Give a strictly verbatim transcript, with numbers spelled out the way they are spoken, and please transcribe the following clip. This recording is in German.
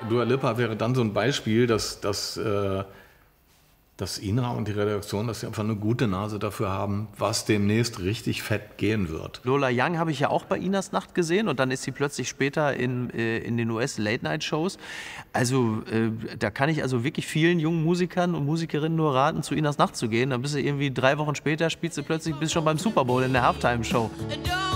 Dua Lipa wäre dann so ein Beispiel, dass, dass, äh, dass Ina und die Redaktion, dass sie einfach eine gute Nase dafür haben, was demnächst richtig fett gehen wird. Lola Young habe ich ja auch bei Inas Nacht gesehen und dann ist sie plötzlich später in, äh, in den U S-Late-Night-Shows. Also äh, da kann ich also wirklich vielen jungen Musikern und Musikerinnen nur raten, zu Inas Nacht zu gehen. Dann bist du irgendwie drei Wochen später, spielst du plötzlich, bist schon beim Super Bowl in der Halftime-Show.